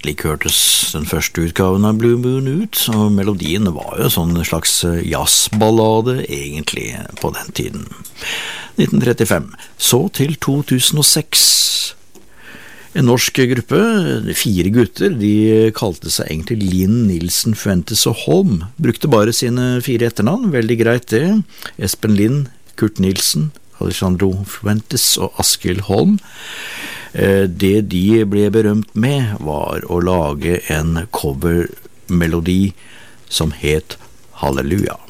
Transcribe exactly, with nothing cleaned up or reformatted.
Slik hørtes den første utgaven av Blue Moon ut, og melodien var jo sånn en slags jazzballade egentlig på den tiden. nitten trettifem. Så til to tusen og seks. En norsk gruppe, fire gutter, de kalte seg egentlig Linn, Nilsen, Fuentes og Holm, brukte bare sine fire etternavn, veldig greit det. Espen Lind, Kurt Nilsen, Alejandro Fuentes og Askild Holm. Det de ble berømt med var å lage en covermelodi som het Halleluja.